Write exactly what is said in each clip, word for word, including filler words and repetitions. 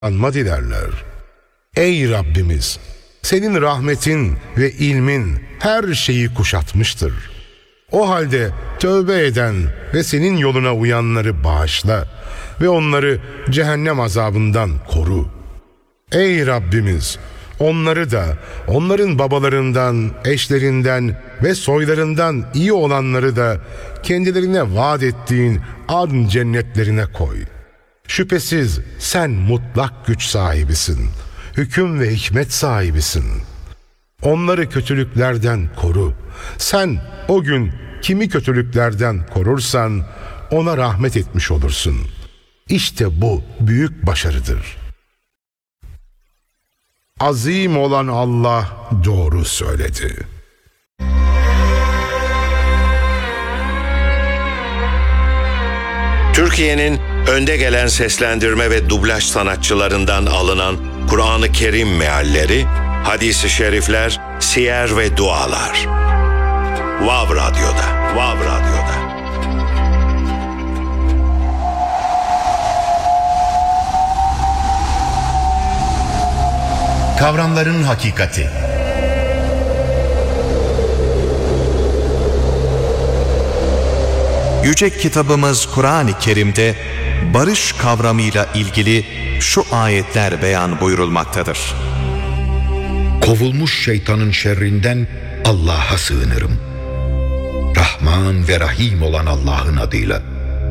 anma dilerler. Ey Rabbimiz! Senin rahmetin ve ilmin her şeyi kuşatmıştır. O halde tövbe eden ve senin yoluna uyanları bağışla ve onları cehennem azabından koru. Ey Rabbimiz! Onları da, onların babalarından, eşlerinden ve soylarından iyi olanları da kendilerine vaat ettiğin adn cennetlerine koy. Şüphesiz sen mutlak güç sahibisin, hüküm ve hikmet sahibisin. Onları kötülüklerden koru. Sen o gün kimi kötülüklerden korursan ona rahmet etmiş olursun. İşte bu büyük başarıdır. Azim olan Allah doğru söyledi. Türkiye'nin önde gelen seslendirme ve dublaj sanatçılarından alınan Kur'an-ı Kerim mealleri, hadis-i şerifler, siyer ve dualar. Vav Radyo'da, Vav Radyo'da. Kavramların hakikati. Yüce kitabımız Kur'an-ı Kerim'de barış kavramıyla ilgili şu ayetler beyan buyurulmaktadır. Kovulmuş şeytanın şerrinden Allah'a sığınırım. Rahman ve Rahim olan Allah'ın adıyla.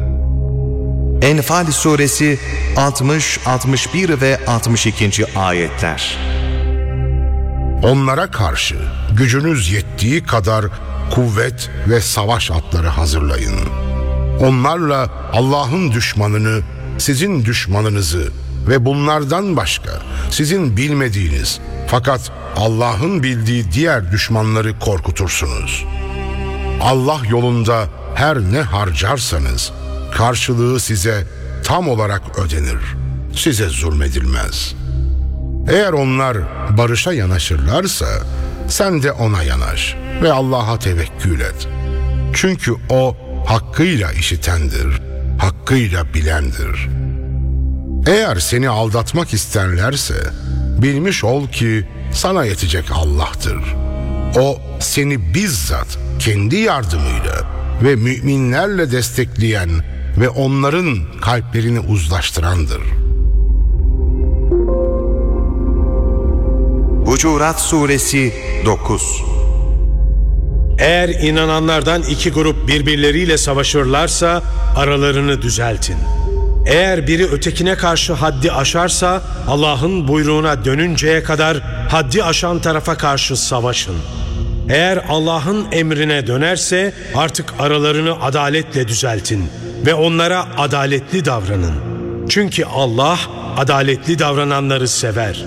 Enfal suresi altmış, altmış bir ve altmış iki. ayetler. Onlara karşı gücünüz yettiği kadar kuvvet ve savaş atları hazırlayın. Onlarla Allah'ın düşmanını, sizin düşmanınızı ve bunlardan başka sizin bilmediğiniz fakat Allah'ın bildiği diğer düşmanları korkutursunuz. Allah yolunda her ne harcarsanız karşılığı size tam olarak ödenir. Size zulmedilmez. Eğer onlar barışa yanaşırlarsa sen de ona yanaş ve Allah'a tevekkül et. Çünkü O hakkıyla işitendir, hakkıyla bilendir. Eğer seni aldatmak isterlerse bilmiş ol ki sana yetecek Allah'tır. O seni bizzat kendi yardımıyla ve müminlerle destekleyen ve onların kalplerini uzlaştırandır. Hucurat suresi dokuz. Eğer inananlardan iki grup birbirleriyle savaşırlarsa aralarını düzeltin. Eğer biri ötekine karşı haddi aşarsa Allah'ın buyruğuna dönünceye kadar haddi aşan tarafa karşı savaşın. Eğer Allah'ın emrine dönerse artık aralarını adaletle düzeltin ve onlara adaletli davranın. Çünkü Allah adaletli davrananları sever.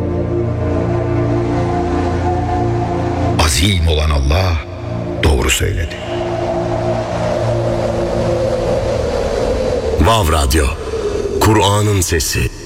Azim olan Allah doğru söyledi. Vav Radyo, Kur'an'ın sesi.